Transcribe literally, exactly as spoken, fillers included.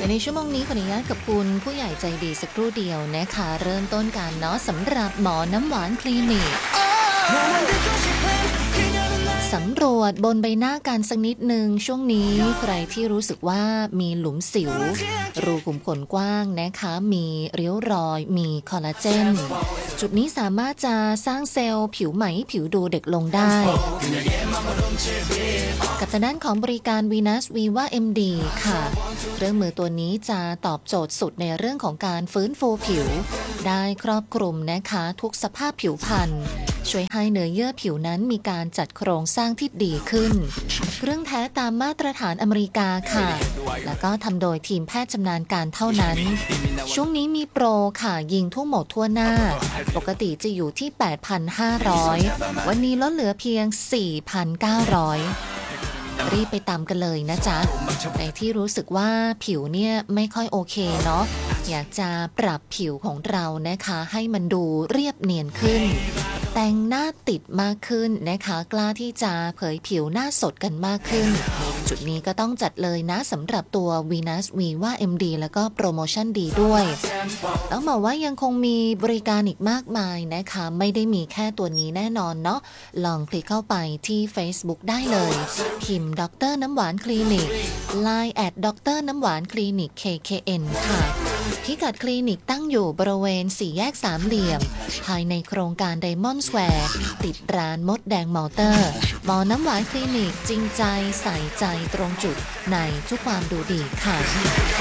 ในชั่วโมงนี้ขออนุญาตกับคุณผู้ใหญ่ใจดีสักครู่เดียวนะคะเริ่มต้นกันเนาะสำหรับหมอน้ำหวานคลินิกสำรวจบนใบหน้ากันสักนิดนึงช่วงนี้ใครที่รู้สึกว่ามีหลุมสิวรูขุมขนกว้างนะคะมีเริ้วรอยมีคอลลาเจนจุดนี้สามารถจะสร้างเซลล์ผิวใหม่ผิวดูเด็กลงได้กับทางด้านของบริการ Venus Viva เอ็ม ดี ค่ะเครื่องมือตัวนี้จะตอบโจทย์สุดในเรื่องของการฟื้นฟูผิวได้ครอบคลุมนะคะทุกสภาพผิวพรรณช่วยให้เนื้อเยื่อผิวนั้นมีการจัดโครงสร้างที่ดีขึ้นเครื่องแท้ตามมาตรฐานอเมริกาค่ะแล้วก็ทำโดยทีมแพทย์ชำนาญการเท่านั้นช่วงนี้มีโปรค่ะยิงทั่วหมดทั่วหน้าปกติจะอยู่ที่ แปดพันห้าร้อย วันนี้ลดเหลือเพียง สี่พันเก้าร้อย รีบไปตามกันเลยนะจ๊ะใครที่รู้สึกว่าผิวเนี่ยไม่ค่อยโอเคเนาะอยากจะปรับผิวของเรานะคะให้มันดูเรียบเนียนขึ้นแต่งหน้าติดมากขึ้นนะคะกล้าที่จะเผยผิวหน้าสดกันมากขึ้นจุดนี้ก็ต้องจัดเลยนะสำหรับตัว Venus Viva เอ็ม ดี แล้วก็โปรโมชั่นดีด้วยต้องบอกว่ายังคงมีบริการอีกมากมายนะคะไม่ได้มีแค่ตัวนี้แน่นอนเนาะลองคลิกเข้าไปที่ Facebook ได้เลยพิมพ์ดรน้ำหวานคลินิก ไลน์ แอท ดรน้ำหวานคลินิก เค เค เอ็น ค่ะพิกัดคลินิกตั้งอยู่บริเวณสี่แยกสามเหลี่ยมภายในโครงการไดมอนด์สแควร์ติดร้านมดแดงมอเตอร์หมอน้ำหวานคลินิกจริงใจใส่ใจตรงจุดในทุกความดูดีค่ะ